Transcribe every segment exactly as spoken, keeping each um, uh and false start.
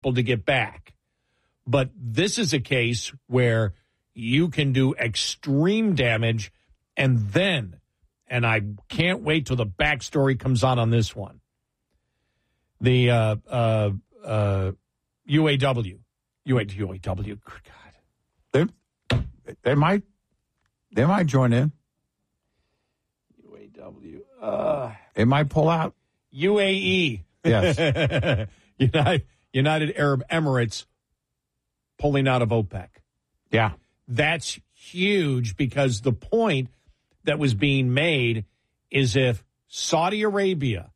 to get back. But this is a case where you can do extreme damage, and then, and I can't wait till the backstory comes on on this one, the uh, uh, uh, U A W. U A W, God. They, they might they might join in. U A W. Uh, they might pull out. U A E. Yes. United, United Arab Emirates pulling out of OPEC. Yeah. That's huge, because the point that was being made is if Saudi Arabia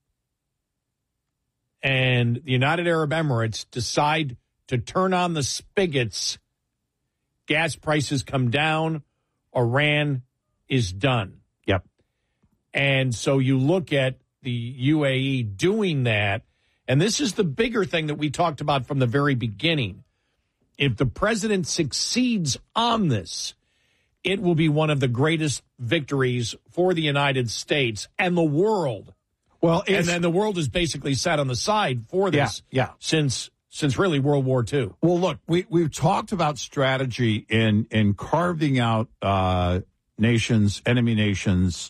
and the United Arab Emirates decide to turn on the spigots, gas prices come down, Iran is done. Yep. And so you look at the U A E doing that, and this is the bigger thing that we talked about from the very beginning. If the president succeeds on this, it will be one of the greatest victories for the United States and the world. Well, and then the world is basically sat on the side for this yeah, yeah. since since really World War Two. Well, look, we, we've talked about strategy in, in carving out uh, nations, enemy nations,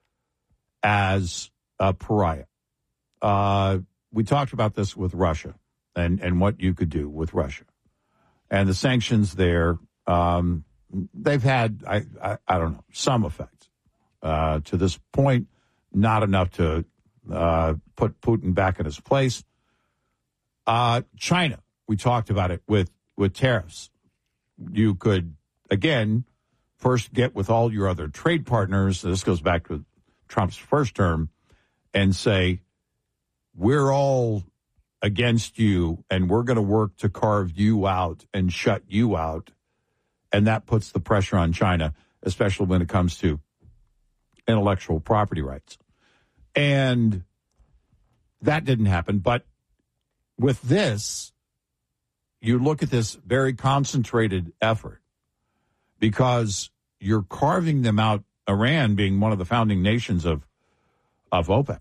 as a pariah. Uh, we talked about this with Russia and, and what you could do with Russia. And the sanctions there, um, they've had, I, I, I don't know, some effect. Uh, to this point, not enough to uh, put Putin back in his place. Uh, China, we talked about it with, with tariffs. You could, again, first get with all your other trade partners. This goes back to Trump's first term, and say, we're all against you, and we're going to work to carve you out and shut you out. And that puts the pressure on China, especially when it comes to intellectual property rights. And that didn't happen. But with this, you look at this very concentrated effort, because you're carving them out, Iran being one of the founding nations of, of OPEC.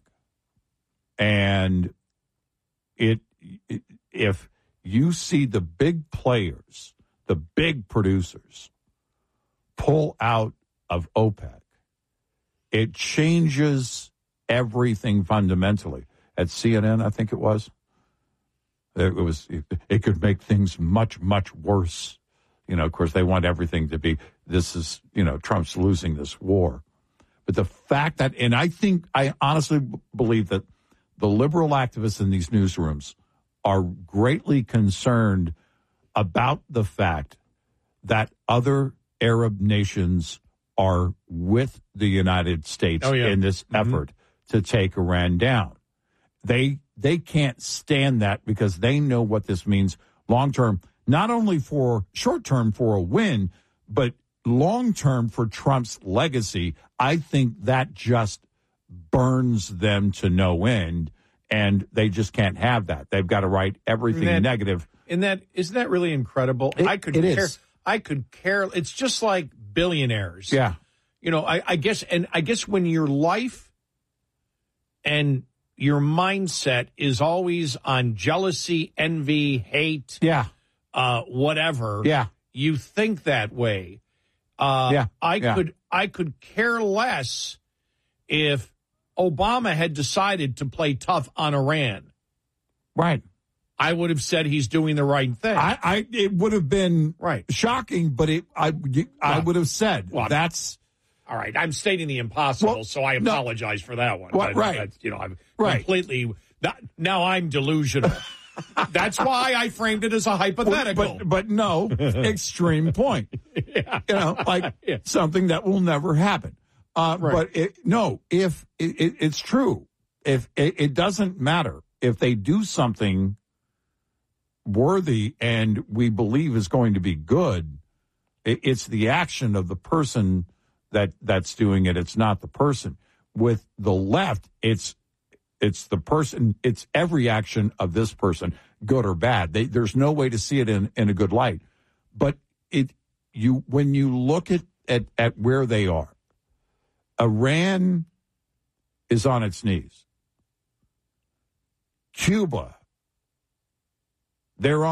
And it, it if you see the big players, the big producers, pull out of OPEC, it changes everything fundamentally. At C N N, I think it was, it was it, it could make things much, much worse. You know, of course, they want everything to be, this is, you know, Trump's losing this war. But the fact that, and I think, I honestly b- believe that the liberal activists in these newsrooms are greatly concerned about the fact that other Arab nations are with the United States oh, yeah. in this mm-hmm. effort to take Iran down. They they can't stand that, because they know what this means long term, not only for short term for a win, but long term for Trump's legacy. I think that just burns them to no end, and they just can't have that. They've got to write everything that, negative. And that isn't that really incredible? It, I could it care. is. I could care. It's just like billionaires. Yeah. You know, I, I guess, and I guess when your life and your mindset is always on jealousy, envy, hate, yeah, uh, whatever, yeah, you think that way. Uh, yeah, I yeah. could, I could care less if Obama had decided to play tough on Iran. Right. I would have said he's doing the right thing. I, I it would have been right. shocking, but it, I, I well, would have said well, that's all right. I'm stating the impossible, well, so I apologize no, for that one. Well, but, right. But, you know, I'm right. completely that, now I'm delusional. That's why I framed it as a hypothetical. But, but no, extreme point. Yeah. You know, like yeah. something that will never happen. Uh, right. But it, no, if it, it, it's true, if it, it doesn't matter if they do something worthy and we believe is going to be good, it, it's the action of the person that that's doing it. It's not the person. With the left, it's it's the person. It's every action of this person, good or bad. They, there's no way to see it in, in a good light. But it you when you look at, at, at where they are, Iran is on its knees. Cuba they're